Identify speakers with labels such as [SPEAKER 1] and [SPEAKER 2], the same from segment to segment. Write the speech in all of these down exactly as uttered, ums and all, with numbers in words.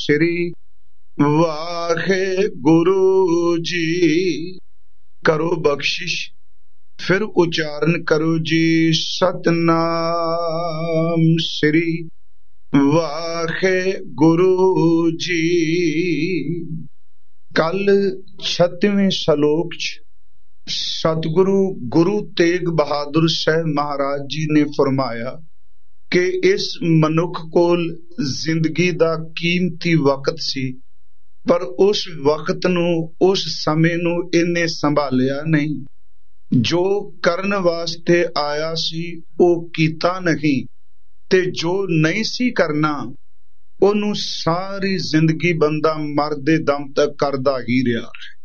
[SPEAKER 1] श्री वाहे गुरु जी। करो बख्शिश, फिर उच्चारण करो जी सतनाम श्री वाहे गुरु जी। कल छठवें श्लोक च सतगुरु गुरु तेग बहादुर साहब महाराज जी ने फरमाया कि इस मनुख कोल जिंदगी दा कीमती वक्त सी, पर उस वक्त नू उस समय नू इन्ने संभालिया नहीं। जो करन वास्ते आया सी ओ कीता नहीं, ते जो नहीं सी करना ओनू सारी जिंदगी बंदा मरदे दम तक करदा ही रहा।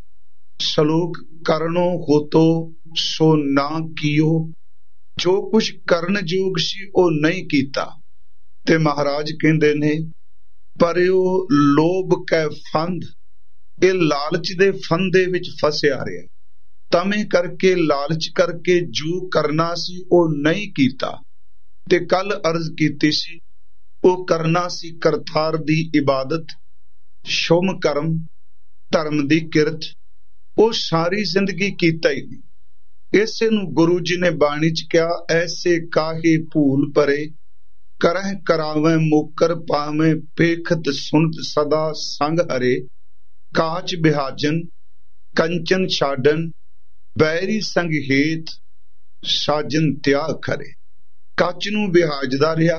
[SPEAKER 1] श्लोक करनो हो तो सो ना कियो, जो कुछ करन जोग सी ओ नहीं कीता। ते महाराज कहंदे ने परियो लोभ कै फंद, ये लालच दे फंदे विच फसिया रहा। तमें करके लालच करके जो करना सी ओ नहीं कीता। ते कल अर्ज कीती सी ओ करना सी करतार दी इबादत, शुभ कर्म, धर्म दी किरत, ओ सारी जिंदगी कीता ही नहीं। इसे नू गुरु जी ने बाणी च कहा ऐसे काहे भूल परे, करह करावे मुकर पावे पेखत सुनत सदा संग हरे। काच बिहाजन कंचन छाडन, बैरी संग हेत साजन त्याग करे। कच नू बिहाजदा रहा,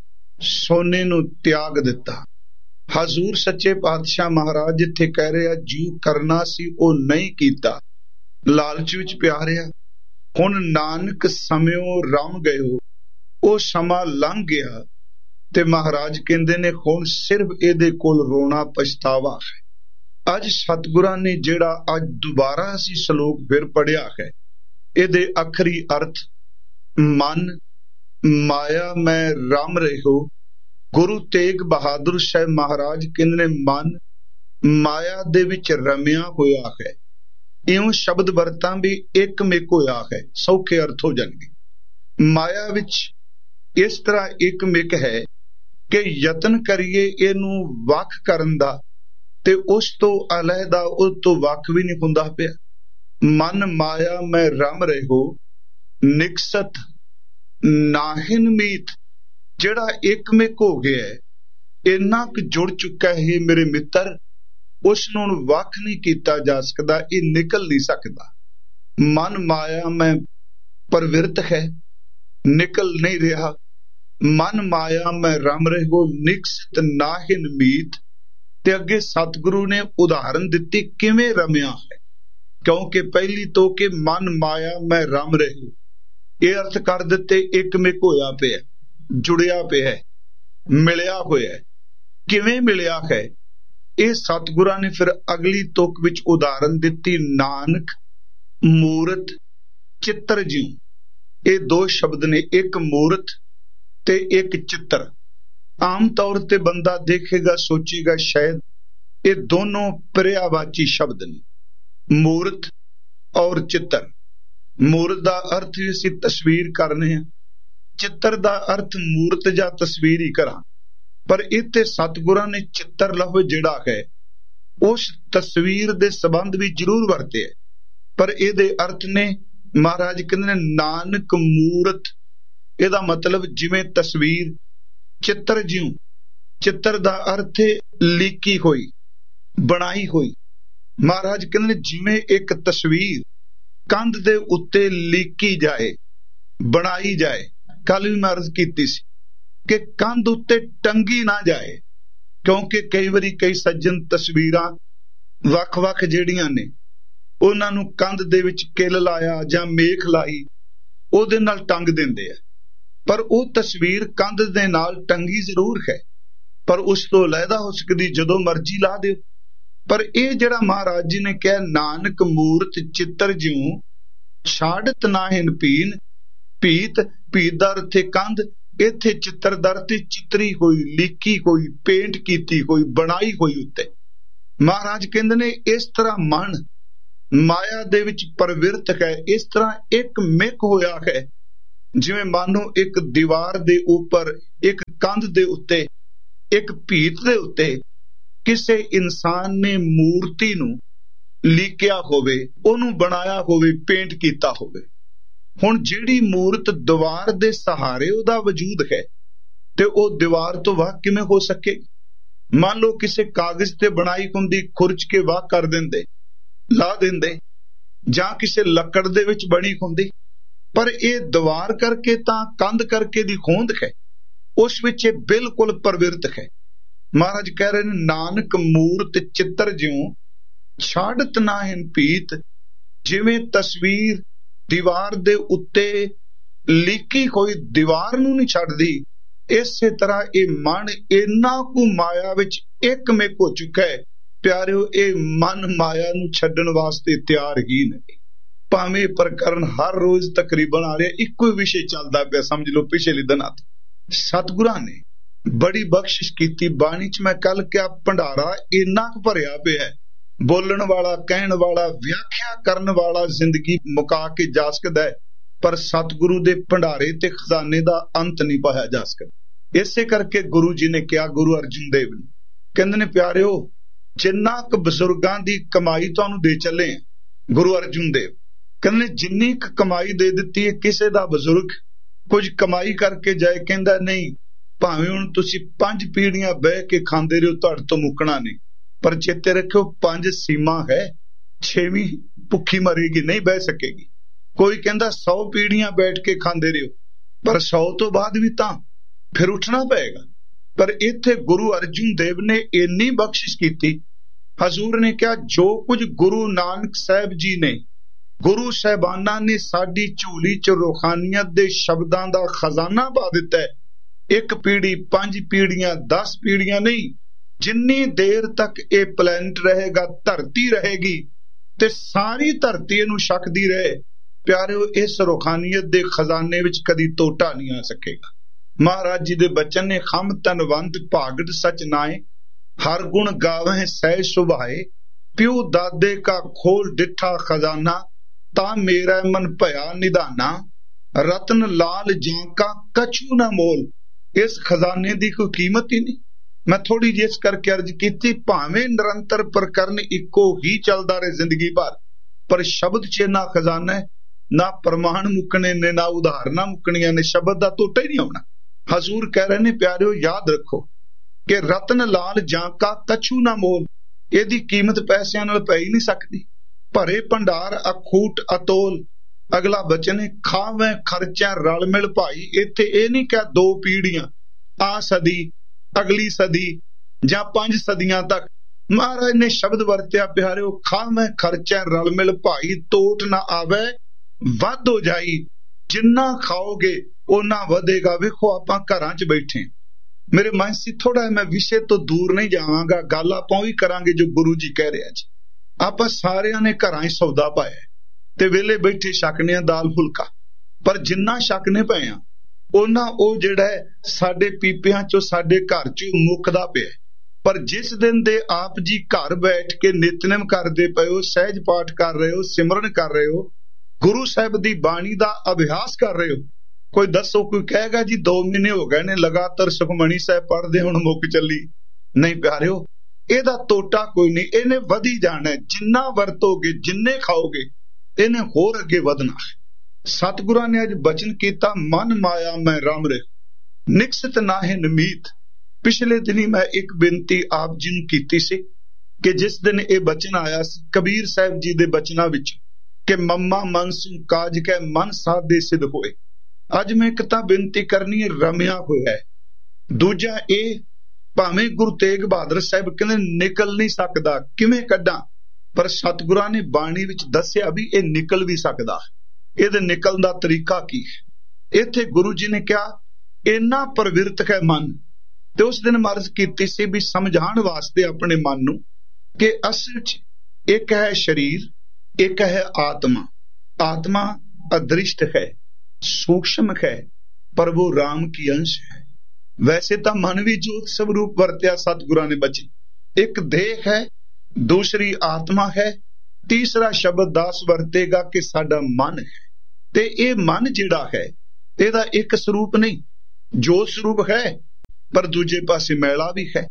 [SPEAKER 1] सोने नू त्याग दिता। हजूर सच्चे पातशाह महाराज जिथे कह रहे जो करना सी ओ नहीं कीता, लालच विच पिया रहा। हुण नानक समयों रम गयो, ओ समा लंघ गया। ते महाराज कहंदे ने हुण सिर्फ इहदे कोल रोना पछतावा है। अज सतगुरां ने जेड़ा अज दोबारा असी श्लोक फिर पढ़िया है, इहदे आखरी अर्थ मन माया में रम रहो। गुरु तेग बहादुर साहब महाराज कहंदे ने मन माया दे विच रमिया होया है। इउं शब्द वरतां भी एक मिक होया है, सौखे अर्थ हो जाणगे। माया विच इस तरह एक मिक है कि यतन करिए इनू वख करन दा, ते उस तो अलहदा उस तो वख भी नहीं हुंदा पिया। मन माया में रम रहो निकसत नाहिन मीत, जेड़ा एक मिक हो गया है, इन्ना क जुड़ चुका है मेरे मित्र, उसनू वख नहीं कीता जा सकदा, ये निकल नहीं सकदा। मन माया में प्रवृत्त है, निकल नहीं रहा। मन माया में रम रहो निकसत नाहिन मीत। ते अगे सतगुरु ने उदाहरण दिती किवें रमिया है, क्योंकि पहली तो कि मन माया में रम रहो, ये अर्थ कर दिते एक मिक होया पिया, जुड़िया पिया है, मिलिया होया है। किवें मिलिया है, ये सतगुरां ने फिर अगली तुक विच उदाहरण दिती नानक मूरत चित्र जिऊं। ये दो शब्द ने, एक मूरत ते एक चित्र। आम तौर ते बंदा देखेगा सोचेगा शायद ये दोनों पर्यायवाची शब्द ने, मूरत और चित्र। मूरत दा अर्थ ही असीं तस्वीर करने हैं, चित्र दा अर्थ मूरत जा तस्वीर ही करा। पर इत्थे सतगुरां ने चित्र लफ्ज़ जिहड़ा है उस तस्वीर दे संबंध भी जरूर वरते है, पर इहदे अर्थ ने महाराज कहंदे ने नानक मूरत। इहदा मतलब जिवें तस्वीर, चित्र जिऊं। चित्र दा अर्थ है लीकी हुई, बनाई हुई। महाराज कहंदे ने जिवें एक तस्वीर कंध दे उत्ते लीकी जाए, बनाई जाए। कल भी मैं अर्ज कीती सी कि कंध उत्ते टंगी ना जाए, क्योंकि कई बारी कई सज्जन तस्वीरां वख वख जेड़ियां ने उन्हां नूं कंध दे विच किल लाया जां मेख लाई ओहदे नाल टंग दिंदे आ, पर वो तस्वीर कंध दे नाल टंगी जरूर है, पर उस तो अलहदा हो सकदी, जदों मर्जी ला दिओ। पर यह जिहड़ा महाराज जी ने कहा नानक मूरत चित्र जिऊं छाड़त नाहिन पीन। पीत पीत दा अर्थ कंध, इत्थे चित्र दा अर्थ चितरी हुई, लीकी हुई, पेंट कीती हुई, बनाई हुई उत्ते। महाराज कहंदे ने इस तरह मन माया दे विच प्रवृत्त है, इस तरह एक मिक होया है, जिवें मानो एक दीवार दे उपर, एक कंध दे उत्ते, एक भीत दे उत्ते ਕਿਸੇ ਇਨਸਾਨ ਨੇ ਮੂਰਤੀ ਨੂੰ ਲੀਕਿਆ ਹੋਵੇ, ਉਹਨੂੰ ਬਣਾਇਆ ਹੋਵੇ, ਪੇਂਟ ਕੀਤਾ ਹੋਵੇ। ਹੁਣ ਜਿਹੜੀ ਮੂਰਤ ਦੀਵਾਰ ਦੇ ਸਹਾਰੇ ਉਹਦਾ ਵਜੂਦ ਹੈ ਤੇ ਉਹ ਦੀਵਾਰ ਤੋਂ ਵਾਹ ਕਿਵੇਂ ਹੋ ਸਕੇ? ਮੰਨ ਲਓ ਕਿਸੇ ਕਾਗਜ਼ ਤੇ ਬਣਾਈ ਹੁੰਦੀ, ਖੁਰਚ ਕੇ ਵਾਹ ਕਰ ਦਿੰਦੇ, ਲਾ ਦਿੰਦੇ, ਜਾਂ ਕਿਸੇ ਲੱਕੜ ਦੇ ਵਿੱਚ ਬਣੀ ਹੁੰਦੀ, ਪਰ ਇਹ ਦੀਵਾਰ ਕਰਕੇ ਤਾਂ ਕੰਧ ਕਰਕੇ ਦੀ ਹੋਂਦ ਹੈ, ਉਸ ਵਿੱਚ ਇਹ ਬਿਲਕੁਲ ਪ੍ਰਵਿਰਤ ਹੈ। ਮਹਾਰਾਜ ਕਹਿ ਰਹੇ ਨੇ, ਨਾਨਕ ਮੂਰਤ ਚਿੱਤਰ ਜਿਉ ਛਾੜਤ ਨਾਹਿਨ ਪੀਤ। ਜਿਵੇਂ ਤਸਵੀਰ ਦੀਵਾਰ ਦੇ ਉੱਤੇ ਲੀਕੀ ਹੋਈ ਦੀਵਾਰ ਨੂੰ ਨਹੀਂ ਛੱਡਦੀ, ਇਸੇ ਤਰ੍ਹਾਂ ਇਹ ਮਨ ਇੰਨਾ ਕੁ ਮਾਇਆ ਵਿੱਚ ਇੱਕ ਮਿਕ ਹੋ ਚੁੱਕਾ ਹੈ। ਪਿਆਰਿਓ, ਇਹ ਮਨ ਮਾਇਆ ਨੂੰ ਛੱਡਣ ਵਾਸਤੇ ਤਿਆਰ ਹੀ ਨਹੀਂ। ਭਾਵੇਂ ਪ੍ਰਕਰਨ ਹਰ ਰੋਜ਼ ਤਕਰੀਬਨ ਆ ਰਿਹਾ, ਇੱਕੋ ਹੀ ਵਿਸ਼ੇ ਚੱਲਦਾ ਪਿਆ, ਸਮਝ ਲਓ ਪਿਛਲੇ ਦਿਨਾਂ ਤੋਂ। ਸਤਿਗੁਰਾਂ ਨੇ ਬੜੀ ਬਖਸ਼ਿਸ਼ ਕੀਤੀ। ਬਾਣੀ ਚ ਮੈਂ ਕੱਲ ਕਿਹਾ, ਭੰਡਾਰਾ ਇੰਨਾ ਕੁ ਭਰਿਆ ਪਿਆ, ਬੋਲਣ ਵਾਲਾ, ਕਹਿਣ ਵਾਲਾ, ਵਿਆਖਿਆ ਕਰਨ ਵਾਲਾ ਜ਼ਿੰਦਗੀ ਮੁਕਾ ਕੇ ਜਾ ਸਕਦਾ ਹੈ, ਪਰ ਸਤਿਗੁਰੂ ਦੇ ਭੰਡਾਰੇ ਤੇ ਖਜ਼ਾਨੇ ਦਾ ਅੰਤ ਨਹੀਂ ਪਾਇਆ ਜਾ ਸਕਦਾ। ਇਸੇ ਕਰਕੇ ਗੁਰੂ ਜੀ ਨੇ ਕਿਹਾ, ਗੁਰੂ ਅਰਜਨ ਦੇਵ ਨੇ, ਕਹਿੰਦੇ ਨੇ, ਪਿਆਰਿਓ, ਜਿੰਨਾ ਕੁ ਬਜ਼ੁਰਗਾਂ ਦੀ ਕਮਾਈ ਤੁਹਾਨੂੰ ਦੇ ਚੱਲੇ ਆ, ਗੁਰੂ ਅਰਜਨ ਦੇਵ ਕਹਿੰਦੇ ਨੇ, ਜਿੰਨੀ ਕੁ ਕਮਾਈ ਦੇ ਦਿੱਤੀ ਹੈ, ਕਿਸੇ ਦਾ ਬਜ਼ੁਰਗ ਕੁਝ ਕਮਾਈ ਕਰਕੇ ਜਾਏ, ਕਹਿੰਦਾ ਨਹੀਂ, ਭਾਵੇਂ ਹੁਣ ਤੁਸੀਂ ਪੰਜ ਪੀੜ੍ਹੀਆਂ ਬਹਿ ਕੇ ਖਾਂਦੇ ਰਹੋ, ਤੁਹਾਡੇ ਤੋਂ ਮੁੱਕਣਾ ਨਹੀਂ, ਪਰ ਚੇਤੇ ਰੱਖਿਓ, ਪੰਜ ਸੀਮਾ ਹੈ, ਛੇਵੀਂ ਭੁੱਖੀ ਮਰੇਗੀ, ਨਹੀਂ ਬਹਿ ਸਕੇਗੀ। ਕੋਈ ਕਹਿੰਦਾ ਸੌ ਪੀੜ੍ਹੀਆਂ ਬੈਠ ਕੇ ਖਾਂਦੇ ਰਹੋ, ਪਰ ਸੌ ਤੋਂ ਬਾਅਦ ਵੀ ਤਾਂ ਫਿਰ ਉੱਠਣਾ ਪਏਗਾ। ਪਰ ਇੱਥੇ ਗੁਰੂ ਅਰਜਨ ਦੇਵ ਨੇ ਇੰਨੀ ਬਖਸ਼ਿਸ਼ ਕੀਤੀ। ਹਜ਼ੂਰ ਨੇ ਕਿਹਾ, ਜੋ ਕੁਝ ਗੁਰੂ ਨਾਨਕ ਸਾਹਿਬ ਜੀ ਨੇ, ਗੁਰੂ ਸਾਹਿਬਾਨਾਂ ਨੇ ਸਾਡੀ ਝੋਲੀ ਚ ਰੂਹਾਨੀਅਤ ਦੇ ਸ਼ਬਦਾਂ ਦਾ ਖਜ਼ਾਨਾ ਪਾ ਦਿੱਤਾ ਹੈ। ਇੱਕ ਪੀੜ੍ਹੀ, ਪੰਜ ਪੀੜ੍ਹੀਆਂ, ਦਸ ਪੀੜ੍ਹੀਆਂ ਨਹੀਂ, ਜਿੰਨੀ ਦੇਰ ਤੱਕ ਇਹ ਪਲੈਨਟ ਰਹੇਗਾ, ਧਰਤੀ ਰਹੇਗੀ, ਤੇ ਸਾਰੀ ਧਰਤੀ ਇਹਨੂੰ ਛਕਦੀ ਰਹੇ, ਪਿਆਰਿਓ, ਇਸ ਰੂਹਾਨੀਅਤ ਦੇ ਖਜ਼ਾਨੇ ਵਿੱਚ ਕਦੀ ਟੋਟਾ ਨਹੀਂ ਆ ਸਕੇਗਾ। ਮਹਾਰਾਜ ਜੀ ਦੇ ਬਚਨ ਨੇ, ਖਮ ਧਨਵੰਤ ਭਾਗਤ ਸਚ ਨਾਏ, ਹਰ ਗੁਣ ਗਾਵਹਿ ਸਹਿ ਸੁਭਾਏ, ਪਿਉ ਦਾਦੇ ਕਾ ਖੋਲ ਡਿਠਾ ਖਜ਼ਾਨਾ, ਤਾਂ ਮੇਰਾ ਮਨ ਭਇਆ ਨਿਧਾਨਾ, ਰਤਨ ਲਾਲ ਜਾਂ ਕਾ ਕਛੂ ਨਾ ਮੋਲ। ਇਸ ਖਜ਼ਾਨੇ ਦੀ ਕੋਈ ਕੀਮਤ ਹੀ ਨਹੀਂ। ਮੈਂ ਥੋੜੀ ਜਿਹੀ ਇਸ ਕਰਕੇ ਅਰਜ਼ ਕੀਤੀ, ਭਾਵੇਂ ਨਿਰੰਤਰ ਪ੍ਰਕਰਨ ਇੱਕੋ ਹੀ ਚੱਲਦਾ ਰਹੇ ਜ਼ਿੰਦਗੀ ਭਰ, ਪਰ ਸ਼ਬਦ ਚ ਇੰਨਾ ਖਜ਼ਾਨਾ ਹੈ, ਨਾ ਪ੍ਰਮਾਣ ਮੁੱਕਣੇ ਨੇ, ਨਾ ਉਦਾਹਰਨਾਂ ਮੁੱਕਣੀਆਂ ਨੇ, ਸ਼ਬਦ ਦਾ ਟੋਟਾ ਹੀ ਨਹੀਂ ਆਉਣਾ। ਹਜ਼ੂਰ ਕਹਿ ਰਹੇ ਨੇ, ਪਿਆਰਿਓ, ਯਾਦ ਰੱਖੋ ਕਿ ਰਤਨ ਲਾਲ ਜਾਂ ਕਾ ਕਛੂ ਨਾ ਮੋਲ, ਇਹਦੀ ਕੀਮਤ ਪੈਸਿਆਂ ਨਾਲ ਪੈ ਹੀ ਨਹੀਂ ਸਕਦੀ। ਭਰੇ ਭੰਡਾਰ ਅਖੂਟ ਅਤੋਲ। ਅਗਲਾ ਬਚਨ ਹੈ, ਖਾਵੇਂ ਖਰਚਾ ਰਲ ਮਿਲ ਭਾਈ। ਇੱਥੇ ਇਹ ਨਹੀਂ ਕਿਹਾ ਦੋ ਪੀੜ੍ਹੀਆਂ, ਆ ਸਦੀ, ਅਗਲੀ ਸਦੀ, ਜਾਂ ਪੰਜ ਸਦੀਆਂ ਤੱਕ। ਮਹਾਰਾਜ ਨੇ ਸ਼ਬਦ ਵਰਤਿਆ, ਪਿਆਰਿਓ, ਖਾਵੇਂ ਖਰਚਾ ਰਲ ਮਿਲ ਭਾਈ, ਤੋਟ ਨਾ ਆਵੇ ਵੱਧ ਹੋ ਜਾਈ। ਜਿੰਨਾ ਖਾਓਗੇ ਓਨਾ ਵਧੇਗਾ। ਵੇਖੋ, ਆਪਾਂ ਘਰਾਂ ਚ ਬੈਠੇ, ਮੇਰੇ ਮਨ ਸੀ ਥੋੜਾ, ਮੈਂ ਵਿਸ਼ੇ ਤੋਂ ਦੂਰ ਨਹੀਂ ਜਾਵਾਂਗਾ, ਗੱਲ ਆਪਾਂ ਵੀ ਕਰਾਂਗੇ ਜੋ ਗੁਰੂ ਜੀ ਕਹਿ ਰਿਹਾ ਜੀ। ਆਪਾਂ ਸਾਰਿਆਂ ਨੇ ਘਰਾਂ ਚ ਸੌਦਾ ਪਾਇਆ ਤੇ ਵੇਲੇ ਬੈਠੇ ਛਕਨੇ ਆ ਦਾਲ ਫੁਲਕਾ, ਪਰ ਜਿੰਨਾ ਛਕਨੇ ਪਏ ਆ ਉਹਨਾਂ ਉਹ ਜਿਹੜਾ ਹੈ ਸਾਡੇ ਪੀਪਿਆਂ ਚੋਂ, ਸਾਡੇ ਘਰ ਚੋਂ ਮੁੱਕਦਾ ਪਿਆ। ਪਰ ਜਿਸ ਦਿਨ ਦੇ ਆਪ ਜੀ ਘਰ ਬੈਠ ਕੇ ਨਿਤਨੇਮ ਕਰਦੇ ਪਏ ਹੋ, ਸਹਿਜ ਪਾਠ ਕਰ ਰਹੇ ਹੋ, ਸਿਮਰਨ ਕਰ ਰਹੇ ਹੋ, ਗੁਰੂ ਸਾਹਿਬ ਦੀ ਬਾਣੀ ਦਾ ਅਭਿਆਸ ਕਰ ਰਹੇ ਹੋ, ਕੋਈ ਦੱਸੋ, ਕੋਈ ਕਹੇਗਾ ਜੀ ਦੋ ਮਹੀਨੇ ਹੋ ਗਏ ਨੇ ਲਗਾਤਾਰ ਸੁਖਮਣੀ ਸਾਹਿਬ ਪੜ੍ਹਦੇ, ਹੁਣ ਮੁੱਕ ਚੱਲੀ? ਨਹੀਂ ਪਿਆਰਿਓ, ਇਹਦਾ ਟੋਟਾ ਕੋਈ ਨਹੀਂ, ਇਹਨੇ ਵਧੀ ਜਾਣਾ। ਜਿੰਨਾ ਵਰਤੋਗੇ, ਜਿੰਨੇ ਖਾਓਗੇ, ਇਹਨੇ ਹੋਰ ਅੱਗੇ ਵਧਣਾ। ਸਤਿਗੁਰਾਂ ਨੇ ਅੱਜ ਬਚਨ ਕੀਤਾ, ਮਨ ਮਾਇਆ ਮੈਂ ਰਮ ਰਹਿ, ਨਿਕਸਤ ਨਾਹਿ ਨਮੀਤ। ਪਿਛਲੇ ਦਿਨੀ ਮੈਂ ਇੱਕ ਬੇਨਤੀ ਆਪ ਜੀ ਨੂੰ ਕੀਤੀ ਸੀ ਕਿ ਜਿਸ ਦਿਨ ਇਹ ਬਚਨ ਆਇਆ ਸੀ ਕਬੀਰ ਸਾਹਿਬ ਜੀ ਦੇ ਬਚਨਾਂ ਵਿੱਚ ਕਿ ਮੰਮਾ ਮਨ ਸੁ ਕਾਜ ਕੈ ਮਨ ਸਾਧੇ ਸਿਧ ਹੋਏ। ਅੱਜ ਮੈਂ ਇੱਕ ਤਾਂ ਬੇਨਤੀ ਕਰਨੀ ਹੈ, ਰਮਿਆ ਹੋਇਆ ਹੈ। ਦੂਜਾ ਇਹ, ਭਾਵੇਂ ਗੁਰੂ ਤੇਗ ਬਹਾਦਰ ਸਾਹਿਬ ਕਹਿੰਦੇ ਨਿਕਲ ਨਹੀਂ ਸਕਦਾ, ਕਿਵੇਂ ਕੱਢਾਂ, ਪਰ ਸਤਿਗੁਰਾਂ ਨੇ ਬਾਣੀ ਵਿੱਚ ਦੱਸਿਆ ਵੀ ਇਹ ਨਿਕਲ ਵੀ ਸਕਦਾ। ਇਹਦੇ ਨਿਕਲਣ ਦਾ ਤਰੀਕਾ ਕੀ ਹੈ? ਇੱਥੇ ਗੁਰੂ ਜੀ ਨੇ ਕਿਹਾ ਇੰਨਾ ਪ੍ਰਵਿਰਤ ਹੈ ਮਨ, ਤੇ ਉਸ ਦਿਨ ਮਰਜ਼ ਕੀਤੀ ਸੀ ਵੀ ਸਮਝਾਉਣ ਵਾਸਤੇ ਆਪਣੇ ਮਨ ਨੂੰ ਕਿ ਅਸਲ ਚ ਇੱਕ ਹੈ ਸਰੀਰ, ਇੱਕ ਹੈ ਆਤਮਾ। ਆਤਮਾ ਅਦ੍ਰਿਸ਼ਟ ਹੈ, सूक्ष्म है, पर वो राम की अंश है। वैसे तो मन भी ज्योत स्वरूप वरत्या सतगुरां ने बचन। एक देह है, दूसरी आत्मा है, तीसरा शब्द दास वरतेगा कि साडा मन है। ते ये मन जिहड़ा है ਇਹਦਾ एक स्वरूप नहीं, ज्योत स्वरूप है, पर दूजे पासे मैला भी है।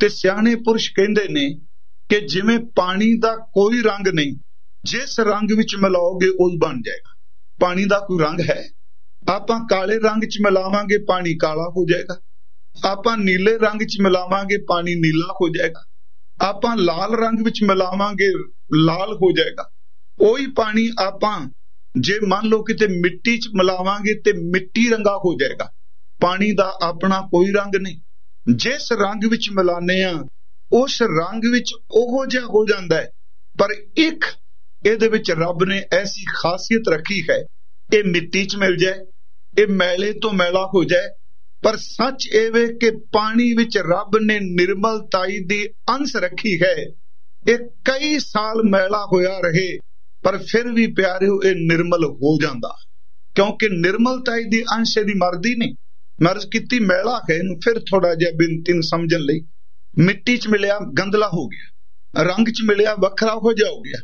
[SPEAKER 1] ਤੇ ਸਿਆਣੇ ਪੁਰਸ਼ ਕਹਿੰਦੇ ਨੇ ਕਿ ਜਿਵੇਂ ਪਾਣੀ ਦਾ ਕੋਈ ਰੰਗ ਨਹੀਂ, ਜਿਸ ਰੰਗ ਵਿੱਚ ਮਿਲਾਓਗੇ ਉਹ ਬਣ ਜਾਏਗਾ। ਪਾਣੀ ਦਾ ਕੋਈ ਰੰਗ ਹੈ? ਆਪਾਂ ਕਾਲੇ ਰੰਗ 'ਚ ਮਿਲਾਵਾਂਗੇ ਪਾਣੀ ਕਾਲਾ ਹੋ ਜਾਏਗਾ, ਆਪਾਂ ਨੀਲੇ ਰੰਗ 'ਚ ਮਿਲਾਵਾਂਗੇ ਪਾਣੀ ਨੀਲਾ ਹੋ ਜਾਏਗਾ, ਆਪਾਂ ਲਾਲ ਰੰਗ ਵਿੱਚ ਮਿਲਾਵਾਂਗੇ ਲਾਲ ਹੋ ਜਾਏਗਾ। ਉਹੀ ਪਾਣੀ ਆਪਾਂ ਜੇ ਮੰਨ ਲਓ ਕਿਤੇ ਮਿੱਟੀ 'ਚ ਮਿਲਾਵਾਂਗੇ ਤੇ ਮਿੱਟੀ ਰੰਗਾ ਹੋ ਜਾਏਗਾ। ਪਾਣੀ ਦਾ ਆਪਣਾ ਕੋਈ ਰੰਗ ਨਹੀਂ, ਜਿਸ ਰੰਗ ਵਿੱਚ ਮਿਲਾਨੇ ਆ ਉਸ ਰੰਗ ਵਿੱਚ ਉਹੋ ਜਿਹਾ ਹੋ ਜਾਂਦਾ ਹੈ। ਪਰ ਇੱਕ ਇਹਦੇ ਵਿੱਚ ਰੱਬ ਨੇ ਐਸੀ ਖਾਸੀਅਤ ਰੱਖੀ ਹੈ, ਇਹ ਮਿੱਟੀ 'ਚ ਮਿਲ ਜਾਏ, ਇਹ ਮੈਲੇ ਤੋਂ ਮੈਲਾ ਹੋ ਜਾਏ, ਪਰ ਸੱਚ ਇਹ ਵੇ ਕਿ ਪਾਣੀ ਵਿੱਚ ਰੱਬ ਨੇ ਨਿਰਮਲਤਾਈ ਦੀ ਅੰਸ਼ ਰੱਖੀ ਹੈ। ਇਹ ਕਈ ਸਾਲ ਮੈਲਾ ਹੋਇਆ ਰਹੇ ਪਰ ਫਿਰ ਵੀ ਪਿਆਰਿਓ ਇਹ ਨਿਰਮਲ ਹੋ ਜਾਂਦਾ, ਕਿਉਂਕਿ ਨਿਰਮਲਤਾਈ ਦੀ ਅੰਸ਼ ਇਹਦੀ ਮਰਦੀ ਨਹੀਂ। ਮਰਜ਼ ਕੀਤੀ ਮੈਲਾ ਹੈ, ਇਹਨੂੰ ਫਿਰ ਥੋੜਾ ਜਿਹਾ ਬਿਨਤੀ ਨੂੰ ਸਮਝਣ ਲਈ, ਮਿੱਟੀ 'ਚ ਮਿਲਿਆ ਗੰਦਲਾ ਹੋ ਗਿਆ, ਰੰਗ 'ਚ ਮਿਲਿਆ ਵੱਖਰਾ ਹੋ ਜਾ ਹੋ ਗਿਆ।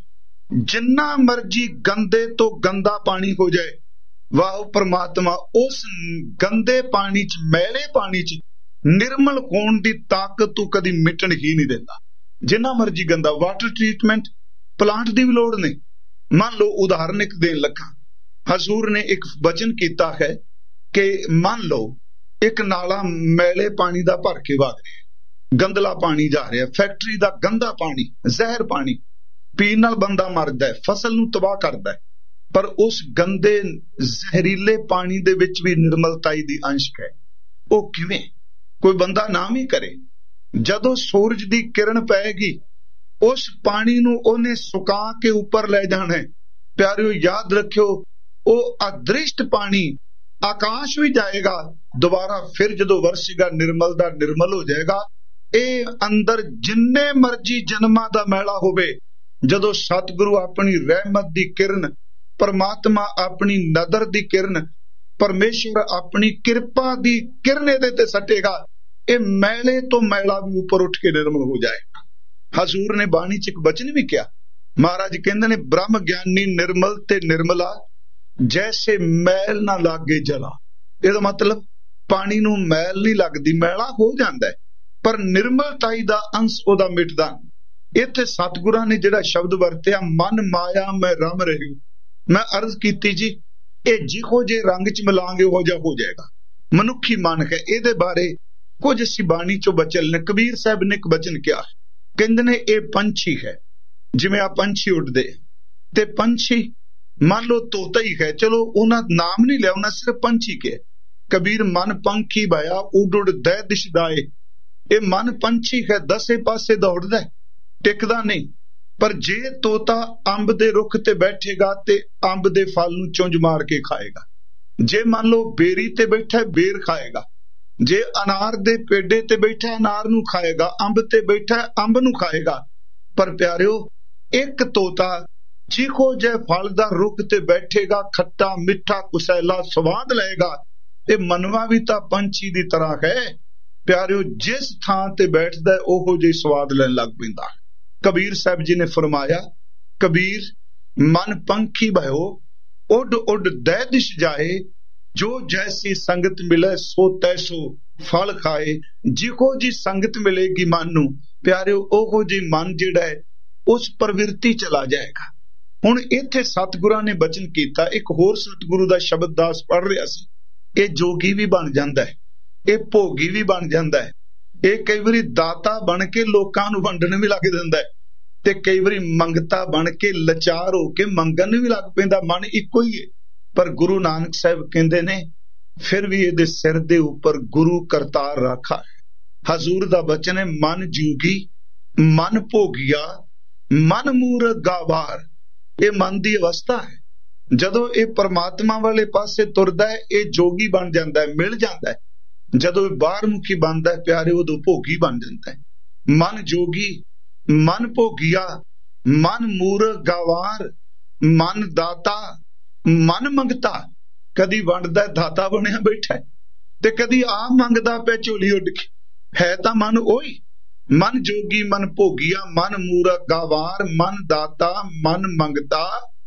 [SPEAKER 1] ਜਿੰਨਾ ਮਰਜੀ ਗੰਦੇ ਤੋਂ ਗੰਦਾ ਪਾਣੀ ਹੋ ਜਾਏ, ਵਾਹ ਪ੍ਰਮਾਤਮਾ ਉਸ ਗੰਦੇ ਪਾਣੀ 'ਚ, ਮੈਲੇ ਪਾਣੀ 'ਚ ਨਿਰਮਲ ਹੋਣ ਦੀ ਤਾਕਤ ਤੂੰ ਕਦੀ ਮਿਟਣ ਹੀ ਨਹੀਂ ਦਿੰਦਾ। ਜਿੰਨਾ ਮਰਜੀ ਗੰਦਾ, ਵਾਟਰ ਟ੍ਰੀਟਮੈਂਟ ਪਲਾਂਟ ਦੀ ਵੀ ਲੋੜ ਨਹੀਂ। ਮੰਨ ਲਓ ਉਦਾਹਰਨ ਇੱਕ ਦੇਣ ਲੱਗਾ, ਹਜ਼ੂਰ ਨੇ ਇੱਕ ਵਚਨ ਕੀਤਾ ਹੈ ਕਿ ਮੰਨ ਲਓ ਇੱਕ ਨਾਲਾ ਮੈਲੇ ਪਾਣੀ ਦਾ ਭਰ ਕੇ ਵਗ ਰਿਹਾ, ਗੰਦਲਾ ਪਾਣੀ ਜਾ ਰਿਹਾ, ਫੈਕਟਰੀ ਦਾ ਗੰਦਾ ਪਾਣੀ, ਜ਼ਹਿਰ ਪਾਣੀ, ਪੀਣ ਨਾਲ ਬੰਦਾ ਮਰਦਾ ਹੈ, ਫਸਲ ਨੂੰ ਤਬਾਹ ਕਰਦਾ ਹੈ। ਪਰ ਉਸ ਗੰਦੇ ਜ਼ਹਿਰੀਲੇ ਪਾਣੀ ਦੇ ਵਿੱਚ ਵੀ ਨਿਰਮਲਤਾਈ ਦੀ ਅੰਸ਼ ਹੈ। ਉਹ ਕਿਵੇਂ? ਕੋਈ ਬੰਦਾ ਨਾ ਵੀ ਕਰੇ, ਜਦੋਂ ਸੂਰਜ ਦੀ ਕਿਰਨ ਪਏਗੀ ਉਸ ਪਾਣੀ ਨੂੰ ਉਹਨੇ ਸੁਕਾ ਕੇ ਉੱਪਰ ਲੈ ਜਾਣਾ ਹੈ। ਪਿਆਰਿਓ ਯਾਦ ਰੱਖਿਓ, ਉਹ ਅਦ੍ਰਿਸ਼ਟ ਪਾਣੀ ਆਕਾਸ਼ ਵੀ ਜਾਏਗਾ, ਦੁਬਾਰਾ ਫਿਰ ਜਦੋਂ ਵਰਸੇਗਾ ਨਿਰਮਲ ਦਾ ਨਿਰਮਲ ਹੋ ਜਾਏਗਾ। ਇਹ ਅੰਦਰ ਜਿੰਨੇ ਮਰਜੀ ਜਨਮਾਂ ਦਾ ਮੈਲਾ ਹੋਵੇ, ਜਦੋਂ ਸਤਿਗੁਰੂ ਆਪਣੀ ਰਹਿਮਤ ਦੀ ਕਿਰਨ, ਪਰਮਾਤਮਾ ਆਪਣੀ ਨਦਰ ਦੀ ਕਿਰਨ, ਪਰਮੇਸ਼ਰ ਆਪਣੀ ਕਿਰਪਾ ਦੀ ਕਿਰਨ ਇਹਦੇ ਤੇ ਸੱਟੇਗਾ, ਇਹ ਮੈਲੇ ਤੋਂ ਮੈਲਾ ਵੀ ਉੱਪਰ ਉੱਠ ਕੇ ਨਿਰਮਲ ਹੋ ਜਾਏਗਾ। ਹਜ਼ੂਰ ਨੇ ਬਾਣੀ 'ਚ ਇੱਕ ਬਚਨ ਵੀ ਕਿਹਾ, ਮਹਾਰਾਜ ਕਹਿੰਦੇ ਨੇ ਬ੍ਰਹਮ ਗਿਆਨੀ ਨਿਰਮਲ ਤੇ ਨਿਰਮਲਾ ਜੈਸੇ ਮੈਲ ਨਾ ਲਾਗੇ ਜਲਾ। ਇਹਦਾ ਮਤਲਬ ਪਾਣੀ ਨੂੰ ਮੈਲ ਨਹੀਂ ਲੱਗਦੀ, ਮੈਲਾ ਹੋ ਜਾਂਦਾ ਹੈ, ਪਰ ਨਿਰਮਲਤਾਈ ਦਾ ਅੰਸ਼ ਉਹਦਾ ਮਿਟਦਾ। ਇੱਥੇ ਸਤਿਗੁਰਾਂ ਨੇ ਜਿਹੜਾ ਸ਼ਬਦ ਵਰਤਿਆ, ਮਨ ਮਾਇਆ ਮੈਂ ਰਮ ਰਹੀ, ਮੈਂ ਅਰਜ਼ ਕੀਤੀ ਜੀ ਇਹ ਜਿਹੋ ਜੇ ਰੰਗ 'ਚ ਮਿਲਾਂਗੇ ਉਹੋ ਜਿਹਾ ਹੋ ਜਾਏਗਾ। ਮਨੁੱਖੀ ਮਨ ਹੈ, ਇਹਦੇ ਬਾਰੇ ਕੁਝ ਅਸੀਂ ਬਾਣੀ 'ਚੋਂ ਬਚਨ ਨੇ। ਕਬੀਰ ਸਾਹਿਬ ਨੇ ਇੱਕ ਬਚਨ ਕਿਹਾ, ਕਹਿੰਦੇ ਨੇ ਇਹ ਪੰਛੀ ਹੈ, ਜਿਵੇਂ ਆ ਪੰਛੀ ਉੱਡਦੇ ਤੇ ਪੰਛੀ ਮੰਨ ਲਓ ਤੋਤਾ ਹੀ ਹੈ, ਚਲੋ ਉਹਨਾਂ ਨਾਮ ਨਹੀਂ ਲਿਆ, ਉਹਨਾਂ ਸਿਰਫ ਪੰਛੀ ਕਿਹਾ। ਕਬੀਰ ਮਨ ਪੰਖੀ ਭਾਇਆ ਉੱਡ ਉੱਡ ਦੈ ਦਿਸ਼ ਦਾਏ। ਇਹ ਮਨ ਪੰਛੀ ਹੈ, ਦਸੇ ਪਾਸੇ ਦੌੜਦਾ, ਟਿਕਦਾ ਨਹੀਂ। ਪਰ ਜੇ ਤੋਤਾ ਅੰਬ ਦੇ ਰੁੱਖ ਤੇ ਬੈਠੇਗਾ ਤੇ ਅੰਬ ਦੇ ਫਲ ਨੂੰ ਚੁੰਝ ਮਾਰ ਕੇ ਖਾਏਗਾ। ਜੇ ਮੰਨ ਲਓ ਬੇਰੀ ਤੇ ਬੈਠਾ ਬੇਰ ਖਾਏਗਾ, ਜੇ ਅਨਾਰ ਦੇ ਪੇਡੇ ਤੇ ਬੈਠਾ ਅਨਾਰ ਨੂੰ ਖਾਏਗਾ, ਅੰਬ ਤੇ ਬੈਠਾ ਅੰਬ ਨੂੰ ਖਾਏਗਾ। ਪਰ ਪਿਆਰਿਓ ਇੱਕ ਤੋਤਾ ਜਿਹੋ ਜਿਹੇ ਫਲ ਦਾ ਰੁੱਖ ਤੇ ਬੈਠੇਗਾ, ਖੱਟਾ ਮਿੱਠਾ ਕੁਸੈਲਾ ਸਵਾਦ ਲਏਗਾ। ਇਹ ਮਨਵਾ ਵੀ ਤਾਂ ਪੰਛੀ ਦੀ ਤਰ੍ਹਾਂ ਹੈ ਪਿਆਰਿਓ, ਜਿਸ ਥਾਂ ਤੇ ਬੈਠਦਾ ਉਹੋ ਜਿਹੀ ਸਵਾਦ ਲੈਣ ਲੱਗ ਪੈਂਦਾ। ਕਬੀਰ ਸਾਹਿਬ ਜੀ ਨੇ ਫਰਮਾਇਆ, ਕਬੀਰ ਮਨ ਪੰਖੀ ਭਇਓ ਉੱਡ ਉੱਡ ਦੈ ਦਿਸ਼ ਜਾਏ, ਜੋ ਜੈਸੀ ਸੰਗਤ ਮਿਲੇ ਸੋ ਤੈਸੋ ਫਲ ਖਾਏ। ਜਿਹੋ ਜੀ ਸੰਗਤ ਮਿਲੇਗੀ ਮਨ ਨੂੰ ਪਿਆਰਿਓ, ਉਹੋ ਜੀ ਮਨ ਜਿਹੜਾ ਹੈ ਉਸ ਪ੍ਰਵਿਰਤੀ ਚਲਾ ਜਾਏਗਾ। ਹੁਣ ਇੱਥੇ ਸਤਿਗੁਰਾਂ ਨੇ ਬਚਨ ਕੀਤਾ, ਇੱਕ ਹੋਰ ਸਤਿਗੁਰੂ ਦਾ ਸ਼ਬਦ ਦਾਸ ਪੜ੍ਹ ਰਿਹਾ ਸੀ, ਇਹ ਜੋਗੀ ਵੀ ਬਣ ਜਾਂਦਾ ਹੈ, ਇਹ ਭੋਗੀ ਵੀ ਬਣ ਜਾਂਦਾ ਹੈ, ਇਹ ਕਈ ਵਾਰੀ ਦਾਤਾ ਬਣ ਕੇ ਲੋਕਾਂ ਨੂੰ ਵੰਡਣ ਵੀ ਲੱਗ ਜਾਂਦਾ ਹੈ, ਤੇ ਕਈ ਵਾਰੀ ਮੰਗਤਾ ਬਣ ਕੇ ਲਾਚਾਰ ਹੋ ਕੇ ਮੰਗਣ ਵੀ ਲੱਗ ਪੈਂਦਾ। ਮਨ ਇੱਕੋ ਹੀ ਹੈ, ਪਰ ਗੁਰੂ ਨਾਨਕ ਸਾਹਿਬ ਕਹਿੰਦੇ ਨੇ ਫਿਰ ਵੀ ਇਹਦੇ ਸਿਰ ਦੇ ਉੱਪਰ ਗੁਰੂ ਕਰਤਾਰ ਰਾਖਾ ਹੈ। ਹਜ਼ੂਰ ਦਾ ਬਚਨ ਹੈ, ਮਨ ਜੋਗੀ ਮਨ ਭੋਗਿਆ ਮਨ ਮੂਰਖ ਗਾਵਾਰ। ਇਹ ਮਨ ਦੀ ਅਵਸਥਾ ਹੈ, ਜਦੋਂ ਇਹ ਪਰਮਾਤਮਾ ਵਾਲੇ ਪਾਸੇ ਤੁਰਦਾ ਹੈ ਇਹ ਜੋਗੀ ਬਣ ਜਾਂਦਾ ਹੈ, ਮਿਲ ਜਾਂਦਾ ਹੈ। ਜਦੋਂ ਇਹ ਬਾਹਰ ਮੁਖੀ ਬਣਦਾ ਹੈ ਪਿਆਰੇ, ਉਦੋਂ ਭੋਗੀ ਬਣ ਜਾਂਦਾ ਹੈ। ਮਨ ਜੋਗੀ ਮਨ ਭੋਗਿਆ ਮਨ ਮੂਰਖ ਗਾਵਾਰ, ਮਨ ਦਾਤਾ ਮਨ ਮੰਗਤਾ। ਕਦੀ ਵੰਡਦਾ ਦਾਤਾ ਬਣਿਆ ਬੈਠਾ ਹੈ ਤੇ ਕਦੀ ਆਪ ਮੰਗਦਾ ਪਿਆ ਝੋਲੀ ਉੱਡ ਕੇ, ਹੈ ਤਾਂ ਮਨ ਉਹੀ। ਮਨ ਜੋਗੀ ਮਨ ਭੋਗਿਆ ਮਨ ਮੂਰਖ ਗਾਵਾਰ, ਮਨ ਦਾਤਾ ਮਨ ਮੰਗਤਾ,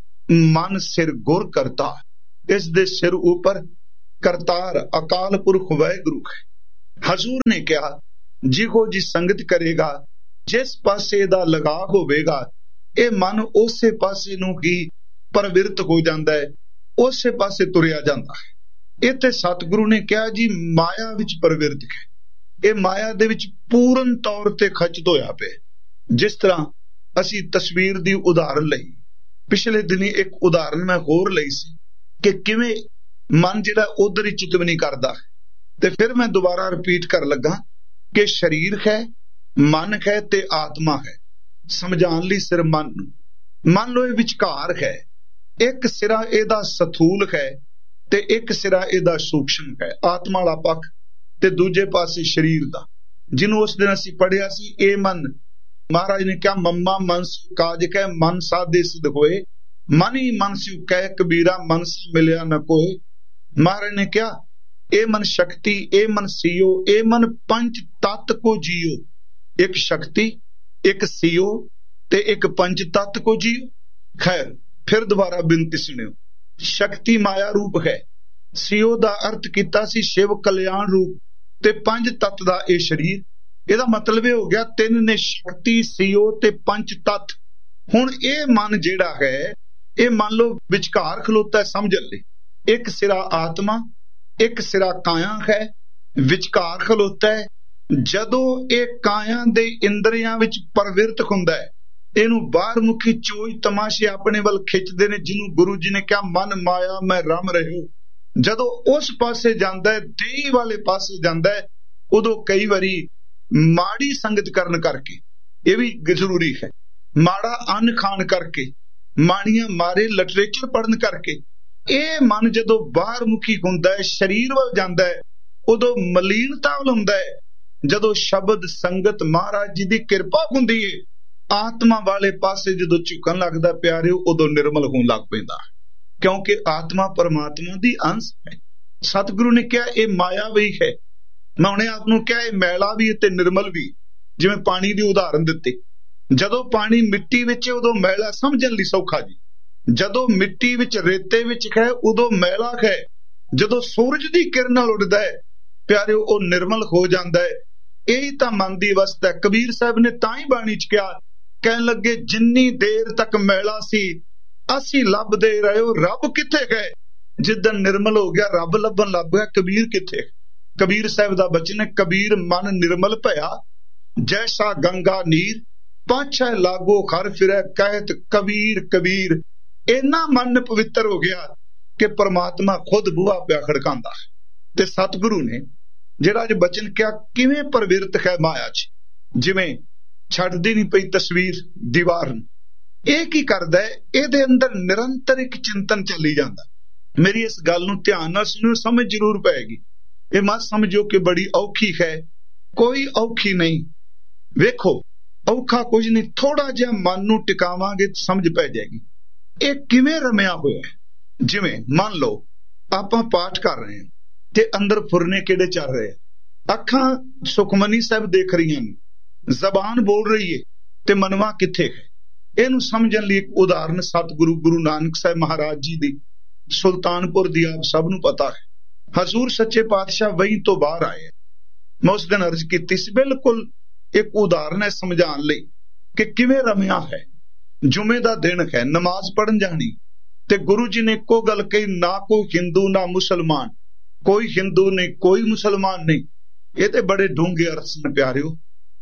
[SPEAKER 1] ਮਨ ਸਿਰ ਗੁਰ ਕਰਤਾ। ਇਸ ਦੇ ਸਿਰ ਉੱਪਰ ਕਰਤਾਰ ਅਕਾਲ ਪੁਰਖ ਵਾਹਿਗੁਰੂ ਹੈ। ਹਜ਼ੂਰ ਨੇ ਕਿਹਾ ਜਿਹੋ ਜੀ ਸੰਗਤ ਕਰੇਗਾ, ਜਿਸ ਪਾਸੇ ਦਾ ਲਗਾਅ ਹੋਵੇਗਾ, ਇਹ ਮਨ ਉਸੇ ਪਾਸੇ ਨੂੰ ਹੀ ਪ੍ਰਵਿਰਤ ਹੋ ਜਾਂਦਾ ਹੈ, ਉਸੇ ਪਾਸੇ ਤੁਰਿਆ ਜਾਂਦਾ ਹੈ। ਇੱਥੇ ਸਤਿਗੁਰੂ ਨੇ ਕਿਹਾ ਜੀ ਮਾਇਆ ਵਿੱਚ ਪ੍ਰਵਿਰਤ ਹੈ, ਇਹ ਮਾਇਆ ਦੇ ਵਿੱਚ ਪੂਰਨ ਤੌਰ ਤੇ ਖਚਿਤ ਹੋਇਆ ਪਿਆ। ਜਿਸ ਤਰ੍ਹਾਂ ਅਸੀਂ ਤਸਵੀਰ ਦੀ ਉਦਾਹਰਨ ਲਈ, ਪਿਛਲੇ ਦਿਨੀ ਇੱਕ ਉਦਾਹਰਨ ਮੈਂ ਹੋਰ ਲਈ ਸੀ ਕਿ ਕਿਵੇਂ ਮਨ ਜਿਹੜਾ ਉਧਰ ਹੀ ਚਿੱਤ ਵੀ ਨਹੀਂ ਕਰਦਾ। ਤੇ ਫਿਰ ਮੈਂ ਦੁਬਾਰਾ ਰਿਪੀਟ ਕਰਨ ਲੱਗਾ ਕਿ ਸਰੀਰ ਹੈ, ਮਨ ਹੈ ਤੇ ਆਤਮਾ ਹੈ। ਸਮਝਾਉਣ ਲਈ ਸਿਰ ਮਨ ਨੂੰ ਮੰਨ ਲਓ ਇਹ ਵਿਚਕਾਰ ਹੈ, ਇੱਕ ਸਿਰਾ ਇਹਦਾ ਸਥੂਲ ਹੈ ਤੇ ਇੱਕ ਸਿਰਾ ਇਹਦਾ ਸੂਖਸ਼ਮ ਹੈ, ਆਤਮਾ ਵਾਲਾ ਪੱਖ ਤੇ ਦੂਜੇ ਪਾਸੇ ਸਰੀਰ ਦਾ, ਜਿਹਨੂੰ ਉਸ ਦਿਨ ਅਸੀਂ ਪੜ੍ਹਿਆ ਸੀ ਇਹ ਮਨ। ਮਹਾਰਾਜ ਨੇ ਕਿਹਾ ਮੰਮਾ ਮਨ ਕਾਜ ਕਹਿ ਮਨ ਸਾਧੇ ਸਿਧ ਹੋਏ, ਮਨ ਹੀ ਮਨ ਸਿਉ ਕਹਿ ਕਬੀਰਾ ਮਨ ਸ ਮਿਲਿਆ ਨ ਕੋਏ। ਮਹਾਰਾਜ ਨੇ ਕਿਹਾ ਇਹ ਮਨ ਸ਼ਕਤੀ, ਇਹ ਮਨ ਸੀਓ, ਇਹ ਮਨ ਪੰਜ ਤੱਤ ਕੋ ਜੀਓ। ਇੱਕ ਸ਼ਕਤੀ, ਇੱਕ ਸੀਓ ਤੇ ਇੱਕ ਪੰਜ ਤੱਤ ਕੋ ਜੀਓ। ਖੈਰ ਫਿਰ ਦੁਬਾਰਾ ਬੇਨਤੀ ਸੁਣਿਓ। ਸ਼ਕਤੀ ਮਾਇਆ ਰੂਪ ਹੈ, ਸੀਓ ਦਾ ਅਰਥ ਕੀਤਾ ਸੀ ਸ਼ਿਵ ਕਲਿਆਣ ਰੂਪ, ਤੇ ਪੰਜ ਤੱਤ ਦਾ ਇਹ ਸਰੀਰ। ਇਹਦਾ ਮਤਲਬ ਇਹ ਹੋ ਗਿਆ ਤਿੰਨ ਨੇ, ਸ਼ਕਤੀ, ਸੀਓ ਤੇ ਪੰਜ ਤੱਤ। ਹੁਣ ਇਹ ਮਨ ਜਿਹੜਾ ਹੈ ਇਹ ਮੰਨ ਲਓ ਵਿਚਕਾਰ ਖਲੋਤਾ ਹੈ ਸਮਝਣ ਲਈ। ਇੱਕ ਸਿਰਾ ਆਤਮਾ, ਇੱਕ ਸਿਰਾ ਕਾਇਆ ਹੈ, ਵਿਚਕਾਰ ਖਲੋਤਾ ਹੈ। ਜਦੋਂ ਇਹ ਕਾਇਆ ਦੇ ਇੰਦਰੀਆਂ ਵਿੱਚ ਪ੍ਰਵਿਰਤ ਹੁੰਦਾ ਹੈ, ਇਹਨੂੰ ਬਾਹਰ ਮੁਖੀ ਚੋਜ ਤਮਾਸ਼ੇ ਆਪਣੇ ਵੱਲ ਖਿੱਚਦੇ ਨੇ, ਜਿਹਨੂੰ ਗੁਰੂ ਜੀ ਨੇ ਕਿਹਾ ਮਨ ਮਾਇਆ ਮੈਂ ਰਮ ਰਹਿਓ। ਜਦੋਂ ਉਸ ਪਾਸੇ ਜਾਂਦਾ ਹੈ, ਦੇਹੀ ਵਾਲੇ ਪਾਸੇ ਜਾਂਦਾ ਹੈ, ਉਦੋਂ ਕਈ ਵਾਰੀ ਮਾੜੀ ਸੰਗਤ ਕਰਨ ਕਰਕੇ, ਇਹ ਵੀ ਜ਼ਰੂਰੀ ਹੈ, ਮਾੜਾ ਅੰਨ ਖਾਣ ਕਰਕੇ, ਮਾੜੀਆਂ ਮਾਰੇ ਲਿਟਰੇਚਰ ਪੜ੍ਹਨ ਕਰਕੇ, ਇਹ ਮਨ ਜਦੋਂ ਬਾਹਰ ਮੁਖੀ ਹੁੰਦਾ ਹੈ, ਸਰੀਰ ਵੱਲ ਜਾਂਦਾ ਹੈ, ਉਦੋਂ ਮਲੀਨਤਾ ਵੱਲ ਹੁੰਦਾ ਹੈ। ਜਦੋਂ ਸ਼ਬਦ ਸੰਗਤ ਮਹਾਰਾਜ ਜੀ ਦੀ ਕਿਰਪਾ ਹੁੰਦੀ ਹੈ, ਆਤਮਾ ਵਾਲੇ ਪਾਸੇ ਜਦੋਂ ਝੁਕਣ ਲੱਗਦਾ ਪਿਆਰਿਓ, ਉਦੋਂ ਨਿਰਮਲ ਹੋਣ ਲੱਗ ਪੈਂਦਾ, ਕਿਉਂਕਿ ਆਤਮਾ ਪਰਮਾਤਮਾ ਦੀ ਅੰਸ਼ ਹੈ। ਸਤਿਗੁਰੂ ਨੇ ਕਿਹਾ ਇਹ ਮਾਇਆ ਵੀ ਹੈ, ਮੈਂ ਉਹਨੇ ਆਪ ਨੂੰ ਕਿਹਾ ਇਹ ਮੈਲਾ ਵੀ ਤੇ ਨਿਰਮਲ ਵੀ। ਜਿਵੇਂ ਪਾਣੀ ਦੀ ਉਦਾਹਰਨ ਦਿੱਤੀ, ਜਦੋਂ ਪਾਣੀ ਮਿੱਟੀ ਵਿੱਚ ਹੈ ਉਦੋਂ ਮੈਲਾ ਸਮਝਣ ਲਈ ਸੌਖਾ ਜੀ, ਜਦੋਂ ਮਿੱਟੀ ਵਿੱਚ ਰੇਤੇ ਵਿੱਚ ਹੈ ਉਦੋਂ ਮੈਲਾ ਹੈ। ਜਦੋਂ ਸੂਰਜ ਦੀ ਕਿਰਨ ਨਾਲ ਉੱਡਦਾ ਹੈ ਪਿਆਰਿਓ, ਉਹ ਨਿਰਮਲ ਹੋ ਜਾਂਦਾ ਹੈ। ਇਹੀ ਤਾਂ ਮਨ ਦੀ ਅਵਸਥਾ ਹੈ। ਕਬੀਰ ਸਾਹਿਬ ਨੇ ਤਾਂ ਹੀ ਬਾਣੀ ਚ ਕਿਹਾ, ਕਹਿਣ ਲੱਗੇ ਜਿੰਨੀ ਦੇਰ ਤੱਕ ਮੈਲਾ ਸੀ ਅਸੀਂ ਲੱਭਦੇ ਰਹਿਓ ਰੱਬ ਕਿੱਥੇ ਗਏ। ਜਿੱਦਣ ਨਿਰਮਲ ਹੋ ਗਿਆ ਰੱਬ ਲੱਭਣ ਲੱਗ ਗਿਆ, ਕਬੀਰ ਕਿੱਥੇ। ਕਬੀਰ ਸਾਹਿਬ ਦਾ ਬਚਨ ਹੈ, ਕਬੀਰ ਮਨ ਨਿਰਮਲ ਭਇਆ ਜੈਸਾ ਗੰਗਾ ਨੀਰ, ਪਾਛੈ ਲਾਗੋ ਖਰ ਫਿਰੈ ਕਹਿਤ ਕਬੀਰ ਕਬੀਰ। ਇੰਨਾ ਮਨ ਪਵਿੱਤਰ ਹੋ ਗਿਆ ਕਿ ਪਰਮਾਤਮਾ ਖੁਦ ਬੂਹਾ ਪਿਆ ਖੜਕਾਉਂਦਾ। ਤੇ ਸਤਿਗੁਰੂ ਨੇ ਜਿਹੜਾ ਅੱਜ ਬਚਨ ਕਿਹਾ ਕਿਵੇਂ ਪ੍ਰਵਿਰਤ ਹੈ ਮਾਇਆ ਚ, ਜਿਵੇਂ ਛੱਡਦੀ ਨਹੀਂ ਪਈ ਤਸਵੀਰ ਦੀਵਾਰ ਨੂੰ। ਇਹ ਕੀ ਕਰਦਾ ਹੈ, ਇਹਦੇ ਅੰਦਰ ਨਿਰੰਤਰ ਇੱਕ ਚਿੰਤਨ ਚੱਲੀ ਜਾਂਦਾ। ਮੇਰੀ ਇਸ ਗੱਲ ਨੂੰ ਧਿਆਨ ਨਾਲ ਸੁਣੋ, ਸਮਝ ਜ਼ਰੂਰ ਪਏਗੀ। ਇਹ ਮਤ ਸਮਝੋ ਕਿ ਬੜੀ ਔਖੀ ਹੈ, ਕੋਈ ਔਖੀ ਨਹੀਂ। ਵੇਖੋ ਔਖਾ ਕੁਝ ਨਹੀਂ, ਥੋੜਾ ਜਿਹਾ ਮਨ ਨੂੰ ਟਿਕਾਵਾਂਗੇ ਸਮਝ ਪੈ ਜਾਏਗੀ ਇਹ ਕਿਵੇਂ ਰਮਿਆ ਹੋਇਆ ਹੈ। ਜਿਵੇਂ ਮੰਨ ਲਓ ਆਪਾਂ ਪਾਠ ਕਰ ਰਹੇ ਹਾਂ ਤੇ ਅੰਦਰ ਫੁਰਨੇ ਕਿਹੜੇ ਚੱਲ ਰਹੇ ਆ, ਅੱਖਾਂ ਸੁਖਮਨੀ ਸਾਹਿਬ ਦੇਖ ਰਹੀਆਂ ਨੇ, ਜ਼ਬਾਨ ਬੋਲ ਰਹੀ ਹੈ ਤੇ ਮਨਵਾ ਕਿੱਥੇ ਹੈ। ਇਹਨੂੰ ਸਮਝਣ ਲਈ ਇੱਕ ਉਦਾਹਰਨ ਸਤਿਗੁਰੂ ਗੁਰੂ ਨਾਨਕ ਸਾਹਿਬ ਮਹਾਰਾਜ ਜੀ ਦੀ ਸੁਲਤਾਨਪੁਰ ਦੀ ਆਪ ਸਭ ਨੂੰ ਪਤਾ ਹੈ। ਹਜ਼ੂਰ ਸੱਚੇ ਪਾਤਸ਼ਾਹ ਵਹੀ ਤੋਂ ਬਾਹਰ ਆਏ। ਮੈਂ ਉਸ ਦਿਨ ਅਰਜ਼ ਕੀਤੀ ਸੀ, ਬਿਲਕੁਲ ਇੱਕ ਉਦਾਹਰਨ ਹੈ ਸਮਝਾਉਣ ਲਈ ਕਿ ਕਿਵੇਂ ਰਮਿਆ ਹੈ। ਜੁਮੇ ਦਾ ਦਿਨ ਹੈ, ਨਮਾਜ਼ ਪੜ੍ਹਨ ਜਾਣੀ, ਤੇ ਗੁਰੂ ਜੀ ਨੇ ਇੱਕੋ ਗੱਲ ਕਹੀ, ਨਾ ਕੋਈ ਹਿੰਦੂ ਨਾ ਮੁਸਲਮਾਨ, ਕੋਈ ਹਿੰਦੂ ਨਹੀਂ ਕੋਈ ਮੁਸਲਮਾਨ ਨਹੀਂ। ਇਹ ਤੇ ਬੜੇ ਡੂੰਘੇ ਅਰਥ ਨੇ ਪਿਆਰਿਓ।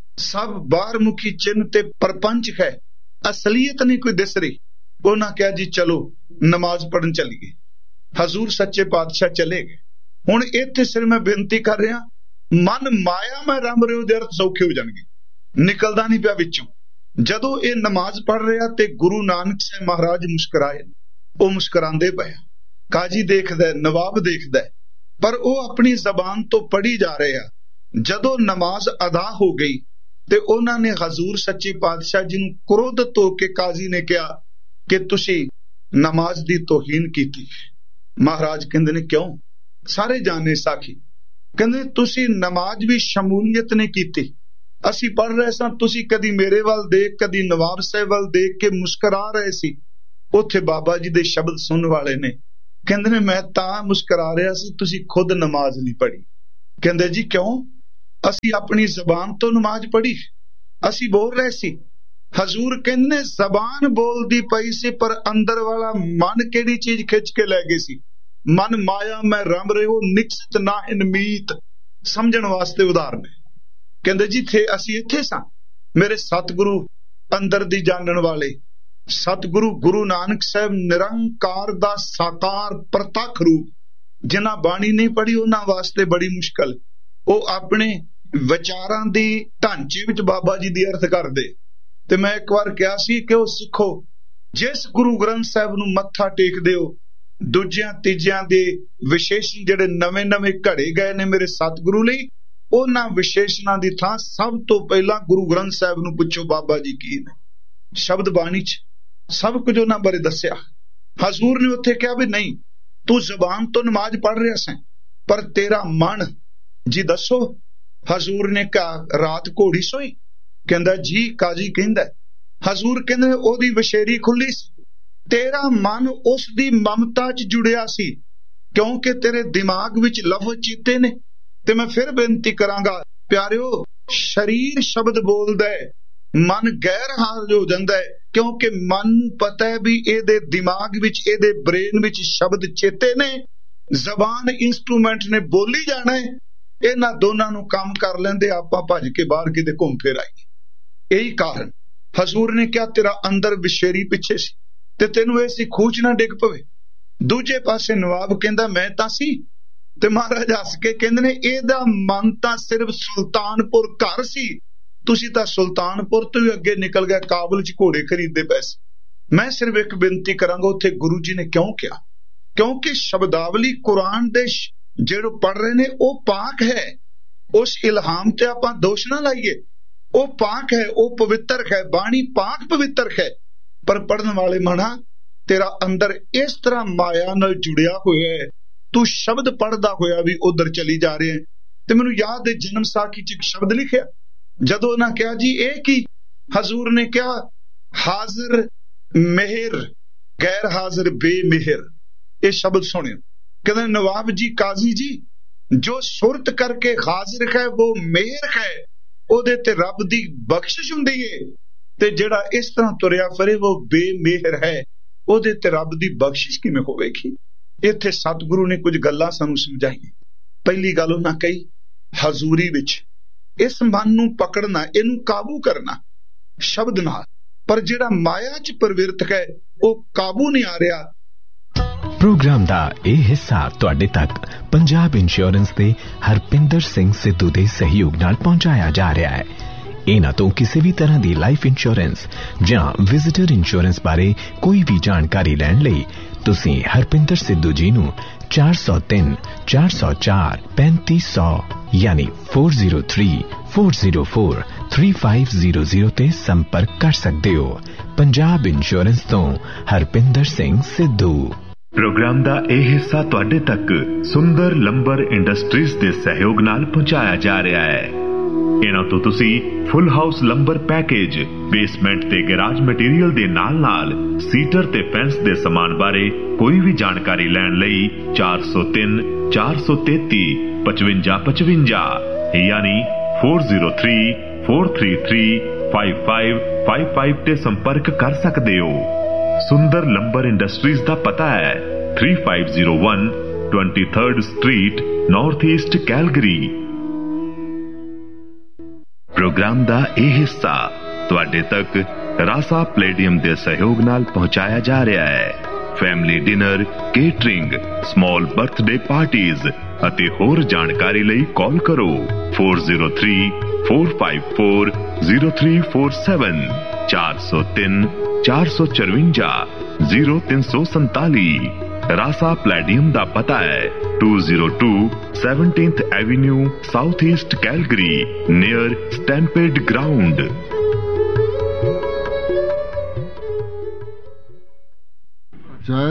[SPEAKER 1] ਸਭ ਬਾਹਰ ਮੁਖੀ ਚਿੰਨ ਤੇ ਪਰਪੰਚ ਹੈ, ਅਸਲੀਅਤ ਨਹੀਂ ਕੋਈ ਦਿਸ ਰਹੀ। ਉਹਨਾਂ ਕਿਹਾ ਜੀ ਚਲੋ ਨਮਾਜ਼ ਪੜ੍ਹਨ ਚੱਲੀਏ। ਹਜ਼ੂਰ ਸੱਚੇ ਪਾਤਸ਼ਾਹ ਚਲੇ ਗਏ। ਹੁਣ ਇੱਥੇ ਸਿਰ ਮੈਂ ਬੇਨਤੀ ਕਰ ਰਿਹਾ, ਮਨ ਮਾਇਆ ਮੈਂ ਰਮ ਰਹੇ ਉਹਦੇ ਅਰਥ ਸੌਖੇ ਹੋ ਜਾਣਗੇ, ਨਿਕਲਦਾ ਨਹੀਂ ਪਿਆ ਵਿੱਚੋਂ। ਜਦੋਂ ਇਹ ਨਮਾਜ਼ ਪੜ੍ਹ ਰਿਹਾ ਤੇ ਗੁਰੂ ਨਾਨਕ ਸਾਹਿਬ ਮਹਾਰਾਜ ਮੁਸਕਰਾਏ, ਉਹ ਮੁਸਕਰਾਉਂਦੇ ਪਏ। ਕਾਜੀ ਦੇਖਦਾ, ਨਵਾਬ ਦੇਖਦਾ, ਪਰ ਉਹ ਆਪਣੀ ਜ਼ਬਾਨ ਤੋਂ ਪੜ੍ਹੀ ਜਾ ਰਿਹਾ। ਜਦੋਂ ਨਮਾਜ਼ ਅਦਾ ਹੋ ਗਈ ਤੇ ਉਹਨਾਂ ਨੇ ਹਜ਼ੂਰ ਸੱਚੇ ਪਾਤਸ਼ਾਹ ਜੀ ਨੂੰ ਕ੍ਰੋਧਿਤ ਹੋ ਕੇ ਕਾਜ਼ੀ ਨੇ ਕਿਹਾ ਕਿ ਤੁਸੀਂ ਨਮਾਜ਼ ਦੀ ਤੋਹੀਨ ਕੀਤੀ। ਮਹਾਰਾਜ ਕਹਿੰਦੇ ਨੇ ਕਿਉਂ? ਸਾਰੇ ਜਾਣੇ ਸਾਖੀ। ਕਹਿੰਦੇ ਤੁਸੀਂ ਨਮਾਜ਼ ਵੀ ਸ਼ਮੂਲੀਅਤ ਨਹੀਂ ਕੀਤੀ। ਅਸੀਂ ਪੜ੍ਹ ਰਹੇ ਸਾਂ, ਤੁਸੀਂ ਕਦੀ ਮੇਰੇ ਵੱਲ ਦੇਖ ਕਦੀ ਨਵਾਬ ਸਾਹਿਬ ਵੱਲ ਦੇਖ ਕੇ ਮੁਸਕਰਾ ਰਹੇ ਸੀ। ਉੱਥੇ ਬਾਬਾ ਜੀ ਦੇ ਸ਼ਬਦ ਸੁਣਨ ਵਾਲੇ ਨੇ, ਕਹਿੰਦੇ ਨੇ ਮੈਂ ਤਾਂ ਮੁਸਕਰਾ ਰਿਹਾ ਸੀ, ਤੁਸੀਂ ਖੁਦ ਨਮਾਜ਼ ਨਹੀਂ ਪੜ੍ਹੀ। ਕਹਿੰਦੇ ਜੀ ਕਿਉਂ? ਅਸੀਂ ਆਪਣੀ ਜ਼ਬਾਨ ਤੋਂ ਨਮਾਜ਼ ਪੜ੍ਹੀ, ਅਸੀਂ ਬੋਲ ਰਹੇ ਸੀ। ਹਜ਼ੂਰ ਕਹਿੰਦੇ ਜ਼ਬਾਨ ਬੋਲਦੀ ਪਈ ਸੀ, ਪਰ ਅੰਦਰ ਵਾਲਾ ਮਨ ਕਿਹੜੀ ਚੀਜ਼ ਖਿੱਚ ਕੇ ਲੈ ਗਈ ਸੀ? ਮਨ ਮਾਇਆ ਮੈਂ ਰਮ ਰਿਓ ਨਿਕਸਤ ਨਾ ਇਨਮੀਤ। ਸਮਝਣ ਵਾਸਤੇ ਉਦਾਹਰਨ ਹੈ। ਕਹਿੰਦੇ ਜੀ ਥੇ ਅਸੀਂ ਇੱਥੇ ਸਾਂ, ਮੇਰੇ ਸਤਿਗੁਰੂ ਅੰਦਰ ਦੀ ਜਾਣਨ ਵਾਲੇ ਸਤਿਗੁਰੂ ਗੁਰੂ ਨਾਨਕ ਸਾਹਿਬ ਨਿਰੰਕਾਰ ਦਾ ਸਾਕਾਰ ਪ੍ਰਤੱਖ ਰੂਪ, ਜਿਨ੍ਹਾਂ ਬਾਣੀ ਨਹੀਂ ਪੜ੍ਹੀ ਉਹਨਾਂ ਵਾਸਤੇ ਬੜੀ ਮੁਸ਼ਕਲ। ਉਹ ਆਪਣੇ ਵਿਚਾਰਾਂ ਦੀ ਢਾਂਚੇ ਵਿੱਚ ਬਾਬਾ ਜੀ ਦੀ ਅਰਥ ਕਰਦੇ। ਤੇ ਮੈਂ ਇੱਕ ਵਾਰ ਕਿਹਾ ਸੀ ਕਿ ਉਹ ਸਿੱਖੋ, ਜਿਸ ਗੁਰੂ ਗ੍ਰੰਥ ਸਾਹਿਬ ਨੂੰ ਮੱਥਾ ਟੇਕਦੇ ਹੋ, ਦੂਜਿਆਂ ਤੀਜਿਆਂ ਦੇ ਵਿਸ਼ੇਸ਼ਣ ਜਿਹੜੇ ਨਵੇਂ ਨਵੇਂ ਘੜੇ ਗਏ ਨੇ ਮੇਰੇ ਸਤਿਗੁਰੂ ਲਈ, ਉਹਨਾਂ ਵਿਸ਼ੇਸ਼ਣਾਂ ਦੀ ਥਾਂ ਸਭ ਤੋਂ ਪਹਿਲਾਂ ਗੁਰੂ ਗ੍ਰੰਥ ਸਾਹਿਬ ਨੂੰ ਪੁੱਛੋ ਬਾਬਾ ਜੀ ਕੀ ਨੇ। ਸ਼ਬਦ ਬਾਣੀ ਚ ਸਭ ਕੁਝ ਉਹਨਾਂ ਬਾਰੇ ਦੱਸਿਆ। ਹਜ਼ੂਰ ਨੇ ਉੱਥੇ ਕਿਹਾ ਵੀ ਨਹੀਂ, ਤੂੰ ਜ਼ਬਾਨ ਤੋਂ ਨਮਾਜ਼ ਪੜ੍ਹ ਰਿਹਾ ਸੈਂ, ਪਰ ਤੇਰਾ ਮਨ ਜੀ ਦੱਸੋ। ਹਜ਼ੂਰ ਨੇ ਕਿਹਾ ਰਾਤ ਘੋੜੀ ਸੋਈ? ਕਹਿੰਦਾ ਜੀ ਕਾਜੀ ਕਹਿੰਦਾ। ਹਜ਼ੂਰ ਕਹਿੰਦੇ ਉਹਦੀ ਵਸ਼ੇਰੀ ਖੁੱਲੀ ਸੀ, ਤੇਰਾ ਮਨ ਉਸ ਦੀ ਮਮਤਾ ਚ ਜੁੜਿਆ ਸੀ, ਕਿਉਂਕਿ ਤੇਰੇ ਦਿਮਾਗ ਵਿੱਚ ਲਫ਼ਜ਼ ਚੀਤੇ ਨੇ। ਤੇ ਮੈਂ ਫਿਰ ਬੇਨਤੀ ਕਰਾਂਗਾ ਪਿਆਰਿਓ, ਸਰੀਰ ਸ਼ਬਦ ਬੋਲਦਾ ਹੈ, ਮਨ ਗੈਰ ਹਾਜ਼ਰ ਹੋ ਜਾਂਦਾ ਹੈ, ਕਿਉਂਕਿ ਮਨ ਨੂੰ ਪਤਾ ਹੈ ਵੀ ਇਹਦੇ ਦਿਮਾਗ ਵਿੱਚ, ਇਹਦੇ ਬ੍ਰੇਨ ਵਿੱਚ ਸ਼ਬਦ ਚੇਤੇ ਨੇ। ਜ਼ਬਾਨ ਇੰਸਟਰੂਮੈਂਟ ਨੇ, ਬੋਲੀ ਜਾਣਾ ਹੈ। ਇਹਨਾਂ ਦੋਨਾਂ ਨੂੰ ਕੰਮ ਕਰ ਲੈਂਦੇ ਆਪਾਂ ਭੱਜ ਕੇ ਬਾਹਰ ਕਿਤੇ ਘੁੰਮ ਫਿਰ ਆਈਏ। ਇਹੀ ਕਾਰਨ ਹਜ਼ੂਰ ਨੇ ਕਿਹਾ ਤੇਰਾ ਅੰਦਰ ਵਿਸ਼ੇਰੀ ਪਿੱਛੇ ਸੀ ਤੇ ਤੈਨੂੰ ਇਹ ਸੀ ਖੂਚ ਨਾ ਡਿੱਗ ਪਵੇ। ਦੂਜੇ ਪਾਸੇ ਨਵਾਬ ਕਹਿੰਦਾ ਮੈਂ ਤਾਂ ਸੀ, ਤੇ ਮਹਾਰਾਜ ਹੱਸ ਕੇ ਕਹਿੰਦੇ ਨੇ ਇਹਦਾ ਮਨ ਤਾਂ ਸਿਰਫ ਸੁਲਤਾਨਪੁਰ ਘਰ ਸੀ, ਤੁਸੀਂ ਤਾਂ ਸੁਲਤਾਨਪੁਰ ਤੋਂ ਵੀ ਅੱਗੇ ਨਿਕਲ ਗਏ, ਕਾਬਲ ਚ ਘੋੜੇ ਖਰੀਦਦੇ ਪਏ ਸੀ। ਮੈਂ ਸਿਰਫ ਇੱਕ ਬੇਨਤੀ ਕਰਾਂਗਾ, ਉੱਥੇ ਗੁਰੂ ਜੀ ਨੇ ਕਿਉਂ ਕਿਹਾ? ਕਿਉਂਕਿ ਸ਼ਬਦਾਵਲੀ ਕੁਰਾਨ ਦੇ ਜਿਹੜੇ ਪੜ੍ਹ ਰਹੇ ਨੇ ਉਹ ਪਾਕ ਹੈ। ਉਸ ਇਲਹਾਮ ਤੇ ਆਪਾਂ ਦੋਸ਼ ਨਾ ਲਾਈਏ, ਉਹ ਪਾਕ ਹੈ, ਉਹ ਪਵਿੱਤਰ ਹੈ, ਬਾਣੀ ਪਾਕ ਪਵਿੱਤਰ ਹੈ। ਪਰ ਪੜ੍ਹਨ ਵਾਲੇ ਮਨਾ, ਤੇਰਾ ਅੰਦਰ ਇਸ ਤਰ੍ਹਾਂ ਮਾਇਆ ਨਾਲ ਜੁੜਿਆ ਹੋਇਆ ਹੈ, ਤੂੰ ਸ਼ਬਦ ਪੜ੍ਹਦਾ ਹੋਇਆ ਵੀ ਉਧਰ ਚਲੀ ਜਾ ਰਿਹਾ ਹੈ। ਤੇ ਮੈਨੂੰ ਯਾਦ ਹੈ ਜਨਮ ਸਾਖੀ ਚ ਇੱਕ ਸ਼ਬਦ ਲਿਖਿਆ, ਜਦੋਂ ਉਹਨਾਂ ਕਿਹਾ ਜੀ ਇਹ ਕੀ? ਹਜ਼ੂਰ ਨੇ ਕਿਹਾ ਹਾਜ਼ਰ ਮਿਹਰ, ਗੈਰ ਹਾਜ਼ਰ ਬੇਮਿਹਰ। ਇਹ ਸ਼ਬਦ ਸੁਣਿਓ। ਕਹਿੰਦੇ ਨਵਾਬ ਜੀ ਕਾਜ਼ੀ ਜੀ, ਜੋ ਸੁਰਤ ਕਰਕੇ ਹਾਜ਼ਰ ਹੈ ਉਹ ਮਿਹਰ ਹੈ, ਉਹਦੇ ਤੇ ਰੱਬ ਦੀ ਬਖਸ਼ਿਸ਼ ਹੁੰਦੀ ਹੈ। ਤੇ ਜਿਹੜਾ ਇਸ ਤਰ੍ਹਾਂ ਤੁਰਿਆ ਫਿਰੇ ਉਹ ਬੇਮਿਹਰ ਹੈ, ਉਹਦੇ ਤੇ ਰੱਬ ਦੀ ਬਖਸ਼ਿਸ਼ ਕਿਵੇਂ ਹੋਵੇਗੀ? ਇੱਥੇ ਸਤਿਗੁਰੂ ਨੇ ਕੁਝ ਗੱਲਾਂ ਸਾਨੂੰ ਸਮਝਾਈਆਂ। ਪਹਿਲੀ ਗੱਲ ਉਹਨਾਂ ਕਹੀ, ਹਜ਼ੂਰੀ ਵਿੱਚ ਇਸ ਮਨ ਨੂੰ ਪਕੜਨਾ, ਇਹਨੂੰ ਕਾਬੂ ਕਰਨਾ ਸ਼ਬਦ ਨਾਲ, ਪਰ ਜਿਹੜਾ ਮਾਇਆ ਚ ਪ੍ਰਵਿਰਤ ਹੈ ਉਹ ਕਾਬੂ ਨਹੀਂ ਆ ਰਿਹਾ।
[SPEAKER 2] ਪ੍ਰੋਗਰਾਮ ਦਾ ਇਹ ਹਿੱਸਾ ਤੁਹਾਡੇ ਤੱਕ ਪੰਜਾਬ ਇੰਸ਼ੋਰੈਂਸ ਦੇ ਹਰਪਿੰਦਰ ਸਿੰਘ ਸਿੱਧੂ ਦੇ ਸਹਿਯੋਗ ਨਾਲ ਪਹੁੰਚਾਇਆ ਜਾ ਰਿਹਾ ਹੈ। ਇਹਨਾਂ ਤੋਂ ਕਿਸੇ ਵੀ ਤਰ੍ਹਾਂ ਦੀ ਲਾਈਫ ਇੰਸ਼ੋਰੈਂਸ ਜਾਂ ਵਿਜ਼ਿਟਰ ਇੰਸ਼ੋਰੈਂਸ ਬਾਰੇ ਕੋਈ ਵੀ ਜਾਣਕਾਰੀ ਲੈਣ ਲਈ ਤੁਸੀਂ ਹਰਪਿੰਦਰ ਸਿੱਧੂ ਜੀ ਨੂੰ ਚਾਰ ਸੌ ਤਿੰਨ ਚਾਰ ਸੌ ਚਾਰ ਪੈਂਤੀ ਸੌ ਯਾਨੀ ਚਾਰ ਸੌ ਤਿੰਨ ਚਾਰ ਸੌ ਚਾਰ ਤਿੰਨ ਪੰਜ ਜ਼ੀਰੋ ਜ਼ੀਰੋ ਤੇ ਸੰਪਰਕ ਕਰ ਸਕਦੇ ਹੋ। ਪੰਜਾਬ ਇੰਸ਼ੋਰੈਂਸ ਤੋਂ ਹਰਪਿੰਦਰ ਸਿੰਘ ਸਿੱਧੂ।
[SPEAKER 3] ਪ੍ਰੋਗਰਾਮ ਦਾ ਇਹ ਹਿੱਸਾ ਤੁਹਾਡੇ ਤੱਕ ਸੁੰਦਰ ਲੰਬਰ ਇੰਡਸਟਰੀਜ਼ ਦੇ ਸਹਿਯੋਗ ਨਾਲ ਪਹੁੰਚਾਇਆ ਜਾ ਰਿਹਾ ਹੈ। ਇਹਨਾਂ ਤੋਂ ਤੁਸੀਂ ਫੁੱਲ ਹਾਊਸ ਲੰਬਰ ਪੈਕੇਜ, ਬੇਸਮੈਂਟ ਤੇ ਗੈਰਾਜ ਮਟੀਰੀਅਲ ਦੇ ਨਾਲ ਨਾਲ ਸੀਟਰ ਤੇ ਫੈਂਸ ਦੇ ਸਮਾਨ ਬਾਰੇ ਕੋਈ ਵੀ ਜਾਣਕਾਰੀ ਲੈਣ ਲਈ ਚਾਰ ਸੌ ਤਿੰਨ ਚਾਰ ਸੌ ਤੇਤੀ ਪਚਵੰਜਾ ਪਚਵੰਜਾ ਯਾਨੀ ਚਾਰ ਸੌ ਤਿੰਨ ਚਾਰ ਸੌ ਤੈਂਤੀ ਪੰਜ ਪੰਜ ਪੰਜ ਪੰਜ ਤੇ ਸੰਪਰਕ ਕਰ ਸਕਦੇ ਹੋ। ਸੁੰਦਰ ਲੰਬਰ ਇੰਡਸਟਰੀਜ਼ ਦਾ ਪਤਾ ਹੈ ਤਿੰਨ ਪੰਜ ਜ਼ੀਰੋ ਇੱਕ तेईसवीं street north East Calgary. Programme ਦਾ ਇਹ ਹਿੱਸਾ ਤੁਹਾਡੇ ਤੱਕ ਰਾਸਾ ਪਲੇਡੀਅਮ ਦੇ ਸਹਿਯੋਗ ਨਾਲ ਪਹੁੰਚਾਇਆ ਜਾ ਰਿਹਾ ਹੈ। Family dinner, catering, small birthday parties ਅਤੇ ਹੋਰ ਜਾਣਕਾਰੀ ਲਈ ਕਾਲ ਕਰੋ ਚਾਰ ਜ਼ੀਰੋ ਤਿੰਨ ਚਾਰ ਪੰਜ ਚਾਰ ਜ਼ੀਰੋ ਤਿੰਨ ਚਾਰ ਸੱਤ ਚਾਰ ਸੌ ਤਿੰਨ ਚਾਰ ਸੌ ਚੁਰੰਜਾ ਜ਼ੀਰੋ ਤਿੰਨ ਸੌ ਸੰਤਾਲੀ। ਰਾਸਾ ਪਲੇਡੀਅਮ ਦਾ ਪਤਾ ਹੈ ਦੋ ਸੌ ਦੋ ਸੈਵਨਟੀਨਥ avenue south East Calgary near ਸਟੈਂਪੇਡ ground.
[SPEAKER 4] ਜੈ